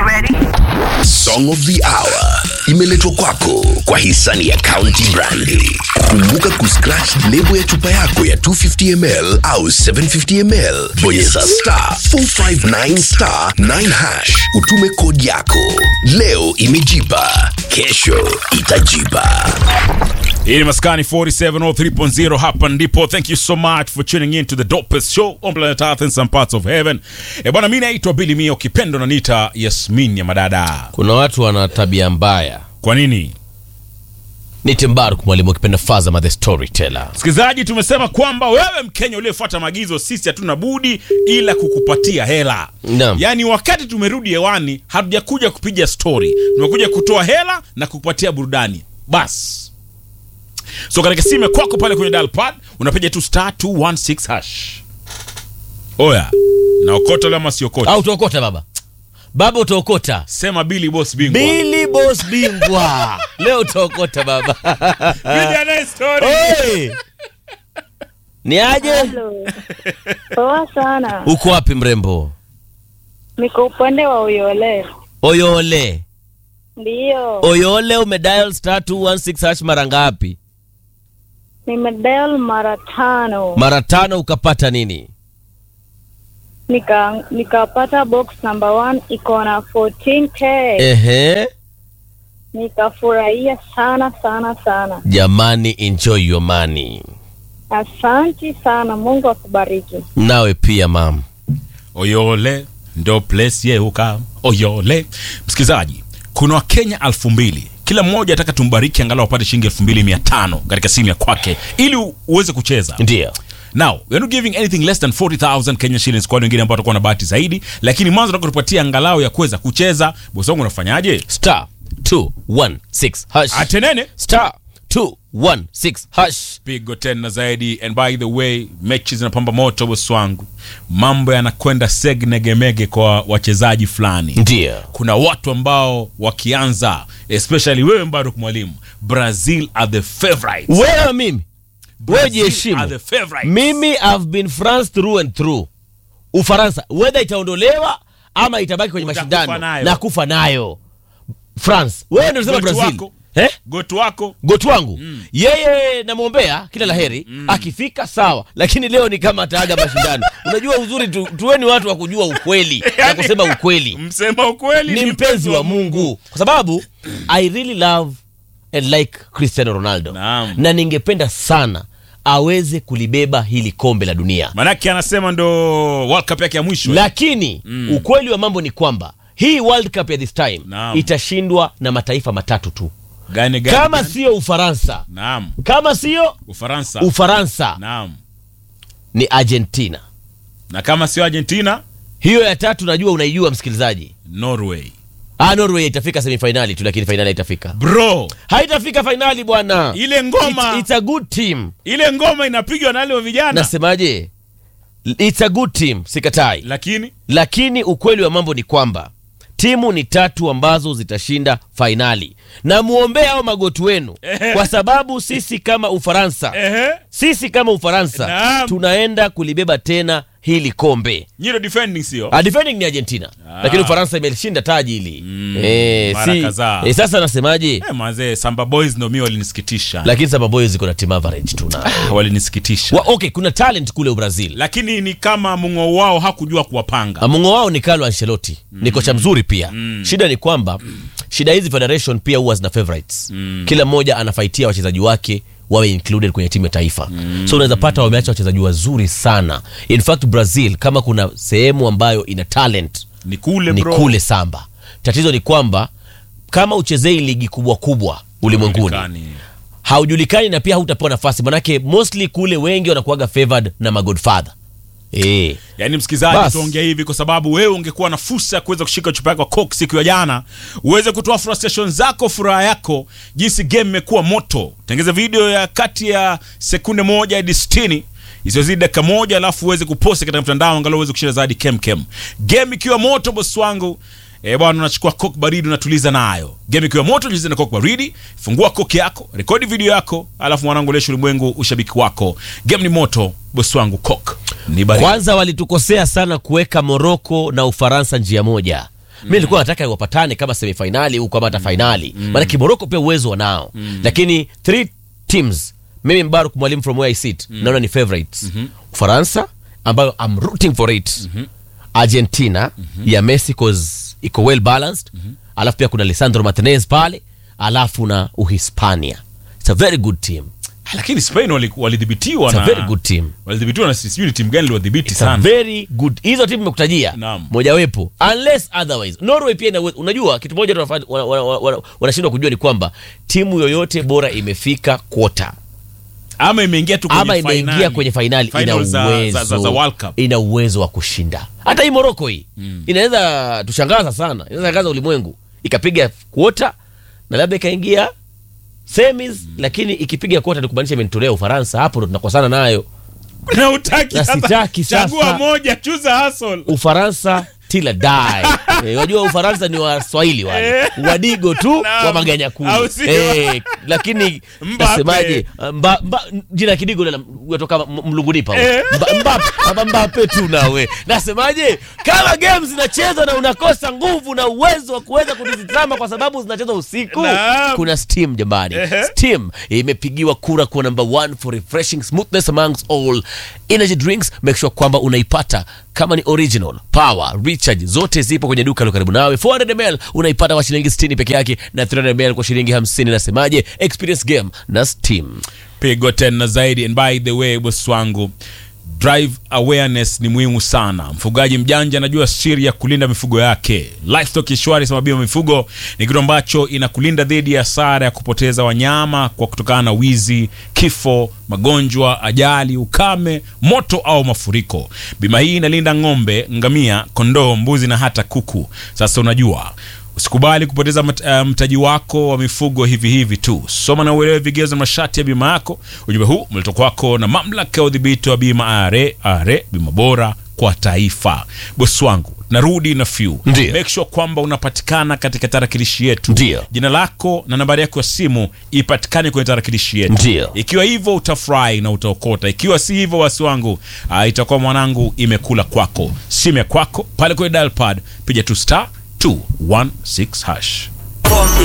Song of the Hour imeletwa kwako kwa hisani ya County Brandy. Kumbuka kuscratch lebo ya chupa yako ya 250ml au 750ml. Bonyeza *459*9#. Utume kodi yako. Leo imejipa, kesho itajipa. Hii ni Maskani 4703.0 hapa ndipo. Thank you so much for tuning in to the dopest show on planet Earth and some parts of heaven. Bwana, mimi naitwa Billy Mio, kipendo na nita Yasmin ya madada. Kuna watu wana tabia mbaya. Kwa nini? Nite Mbaruk, mwalimu kipenda Fazama the Storyteller. Msikilizaji, tumesema kwamba wewe Mkenya uliyefuata maagizo, sisi hatuna budi ila kukupatia hela. Naam. Yaani wakati tumerudi hewani, hatujakuja kupiga story. Tumekuja kutoa hela na kukupatia burudani. Bas. So katika simu kwako pale kwenye dial pad unapiga tu *216#. Oya, na okota lama si okota. Au utaokota baba. Baba utaokota. Sema Billy Boss bingwa. Billy Boss bingwa. Leo utaokota baba. Piga na story. Hey! Ni aje? Hello. Poa sana. Uko wapi mrembo? Niko upande wa Uyole. Oyole. Ndio. Oyole umedial *216# mara ngapi? Nimedial mara 5. Mara 5 ukapata nini? Nikapata box number 1 iko na 14k. Ehe. Nikafurahia sana sana sana. Jamani, enjoy your money. Asante sana, Mungu akubariki. Nawe pia mam. Oyole ndo place ye uka. Oyole. Msikizaji, kuna Wakenya 2000. Kila mmoja ataka tumbariki angalau apate shilingi 2500 katika simu ya kwake ili uweze kucheza. Ndio. Now, we are not giving anything less than 40,000 Kenya shillings kwa wengine ambao watakuwa na bahati zaidi, lakini mwanzo nataka kutupatia angalau ya kuweza kucheza. Bosi wangu unafanyaje? *216#. Atenene *216#. pigo tena zaidi. And by the way, mechi zinapamba moto bosi wangu. Mambo yanakwenda segnegemege kwa wachezaji fulani. Ndio. Kuna watu ambao wakianza, especially wewe Mbaruk mwalimu, Brazil are the favorites. Wewe mimi. Wewe jiheshimu. Are the favorites. Mimi I've been France through and through. Ufaransa whether itaondolewa ama itabaki kwenye mashindano na kufa nayo. France. Wewe ndio unasema Brazil. Wako. Gotu wako. Gotu wangu. Yeye namuombea kila laheri. Akifika sawa. Lakini leo ni kama ataaga mashindano. Unajua uzuri tuweni watu wa kujua ukweli na kusema ukweli. Msema ukweli ni mpenzi wa Mungu. Kwa sababu I really love and like Cristiano Ronaldo. Naam. Na ningependa sana aweze kulibeba hili kombe la dunia. Manake anasema ndo World Cup yake ya mwisho. Lakini ukweli wa mambo ni kwamba hii World Cup ya this time itashindwa na mataifa matatu tu. Gani? Kama sio Ufaransa. Naam. Kama sio Ufaransa. Naam. Ni Argentina. Na kama sio Argentina, hiyo ya tatu najua unaijua msikilizaji. Norway. Norway itafika semifinali tu, lakini finali haitafika. Bro, haitafika finali bwana. Ile ngoma it's a good team. Ile ngoma inapigwa na wale wa vijana. Nasemaje? It's a good team, sikatai. Lakini ukweli wa mambo ni kwamba timu ni 3 ambazo zitashinda finali. Na muombea hao magotu wenu kwa sababu sisi kama Ufaransa tunaenda kulibeba tena hili kombe. Nyiro defending sio? Defending ni Argentina. Lakini Ufaransa imeshinda taji hili. Sasa nasemaje? Mazee Samba Boys ndio mimi walinisikitisha. Lakini Samba Boys iko na team average tu na walinisikitisha. Okay, kuna talent kule Brazil. Lakini ni kama mungo wao hakujua kuwapanga. Mungo wao ni Carlo Ancelotti. Ni kocha mzuri pia. Shida ni kwamba shida hizi federation pia huwa zina favorites. Kila mmoja anafaitia wachezaji wake wawe included kwenye timu ya taifa. So unaweza pata wameacha wachezaji wazuri sana. In fact Brazil kama kuna sehemu ambayo ina talent ni kule bro. Ni kule Samba. Tatizo ni kwamba kama uchezei ligi kubwa ulimwenguni haujulikani na pia hutapewa nafasi. Manake mostly kule wengi wanakuaga favored na magodfather. Yaani msikizaji, tuongea hivi kwa sababu wewe ungekuwa na fursa ya kuweza kushika chupa yako Coke siku ya jana, uweze kutoa frustration zako, furaha yako, jinsi game imekuwa moto. Tengeza video ya kati ya sekunde 1 hadi 60, isiyozidi dakika 1, alafu uweze kupost katika mtandao angalau uweze kushinda zaidi kem. Game ikiwa moto boss wangu, bwana unachukua Coke baridi unatuliza nayo. Game ikiwa moto jize na Coke baridi, fungua Coke yako, rekodi video yako, alafu mwanangu lesho ulimwengu ushabiki wako. Game ni moto boss wangu, Coke ni baridi. Kwanza walitukosea sana kuweka Morocco na Ufaransa njia moja. Mimi nilikuwa nataka wapatane kama semifinali au kama hata finali. Maana Morocco pia uwezo wanao. Lakini 3 teams mimi Mbaruk Mwalimu from where I sit naona ni favorites. Ufaransa ambayo I'm rooting for it. Argentina ya Messi cause iko well balanced. Alafu pia kuna Lisandro Martinez pale, alafu na Uhispania. It's a very good team. Lakini Spain walidhibitiwa na very good team. Walidhibitiwa na sisi team gani iliwadhibiti sana. Very good. Hizo timu nimekutajia. Mojawapo unless otherwise. Norway pia unajua kitu moja wanashindwa kujua ni kwamba timu yoyote bora imefika quarter ama imeingia tu kwenye finali ina uwezo za World Cup. Ina uwezo wa kushinda. Hata hii Morocco hii inaweza tushangaza sana. Inaweza shangaza ulimwengu. Ikapiga quarter na labda ikaingia semis, lakini ikipiga quarter ni kumaanisha imenitolea Ufaransa. Hapo ndo tunakosana nayo. Na utaki sasa. Chagua moja, choose a hustle. Ufaransa till I die. Unajua Ufaransa ni Waswahili wale. Wadigo tu wa maganya kuu. Lakini nasemaje? Jina kidigo kutoka Mlungunipa. Mbappe tu nawe. Nasemaje? Kama games zinachezwa na unakosa nguvu na uwezo wa kuweza kudizitama kwa sababu zinachezwa usiku, kuna Steam jamani. Steam imepigiwa kura kwa number 1 for refreshing smoothness amongst all energy drinks. Make sure kwamba unaipata kama ni original, power, recharge, zote zipo kwenye duka lo karibu nawe. 400ml unaipata kwa shilingi 60 peke yake na 300ml kwa shilingi 50. Nasemaje? Experience game na Steam. Pigo tena zaidi. And by the way, boss wangu, drive awareness ni muhimu sana. Mfugaji mjanja anajua siri ya kulinda mifugo yake. Livestock Insurance mabima mifugo ni kitu ambacho inakulinda dhidi ya hasara ya kupoteza wanyama kwa kutokana na wizi, kifo, magonjwa, ajali, ukame, moto au mafuriko. Bima hii inalinda ng'ombe, ngamia, kondoo, mbuzi na hata kuku. Sasa unajua, usikubali kupoteza mtaji wako wa mifugo hivi tu. Soma na uelewe vigezo na masharti ya bima yako. Ujumbe huu umeletwa kwako na mamlaka ya udhibiti wa bima ARE, bima bora kwa taifa. Boss wangu, narudi na few. Make sure kwamba unapatikana katika tarakilishi yetu. Jina lako na nambari yako ya simu ipatikane kwenye tarakilishi yetu. Ikiwa hivyo utafurahi na utaokota. Ikiwa si hivyo, wasi wangu, itakuwa mwanangu imekula kwako. Simu ya kwako pale kwenye dial pad, piga tu *216#.